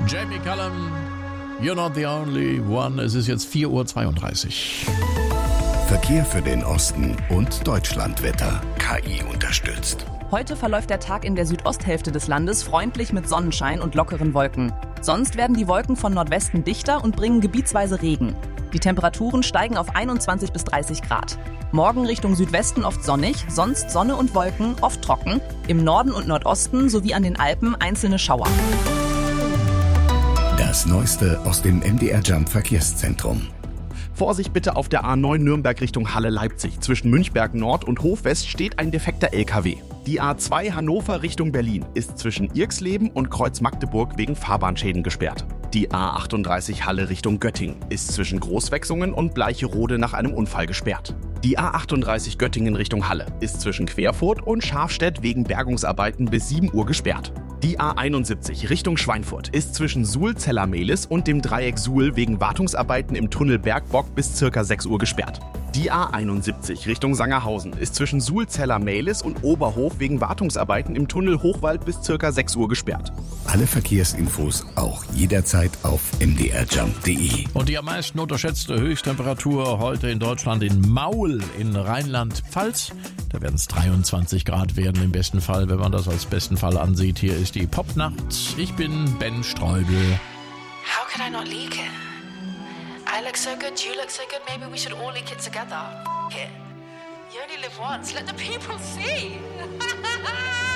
Jamie Cullum, You're Not the Only One. Es ist jetzt 4:32 Uhr. Verkehr für den Osten und Deutschlandwetter. KI unterstützt. Heute verläuft der Tag in der Südosthälfte des Landes freundlich mit Sonnenschein und lockeren Wolken. Sonst werden die Wolken von Nordwesten dichter und bringen gebietsweise Regen. Die Temperaturen steigen auf 21 bis 30 Grad. Morgen Richtung Südwesten oft sonnig, sonst Sonne und Wolken, oft trocken. Im Norden und Nordosten sowie an den Alpen einzelne Schauer. Das Neueste aus dem MDR Jump Verkehrszentrum. Vorsicht bitte auf der A9 Nürnberg Richtung Halle-Leipzig. Zwischen Münchberg Nord und Hofwest steht ein defekter LKW. Die A2 Hannover Richtung Berlin ist zwischen Irxleben und Kreuz Magdeburg wegen Fahrbahnschäden gesperrt. Die A38 Halle Richtung Göttingen ist zwischen Großwechsungen und Bleicherode nach einem Unfall gesperrt. Die A38 Göttingen Richtung Halle ist zwischen Querfurt und Schafstedt wegen Bergungsarbeiten bis 7 Uhr gesperrt. Die A71 Richtung Schweinfurt ist zwischen Suhl-Zellermehlis und dem Dreieck Suhl wegen Wartungsarbeiten im Tunnel Bergbock bis ca. 6 Uhr gesperrt. Die A71 Richtung Sangerhausen ist zwischen Suhl-Zellermehlis und Oberhof wegen Wartungsarbeiten im Tunnel Hochwald bis ca. 6 Uhr gesperrt. Alle Verkehrsinfos auch jederzeit auf mdrjump.de. Und die am meisten unterschätzte Höchsttemperatur heute in Deutschland in Maul in Rheinland-Pfalz. Da werden es 23 Grad werden im besten Fall, wenn man das als besten Fall ansieht. Hier ist die Popnacht. Ich bin Ben Streubel. How could I not leak it? I look so good, you look so good, maybe we should all leak it together. F*** it. You only live once, let the people see.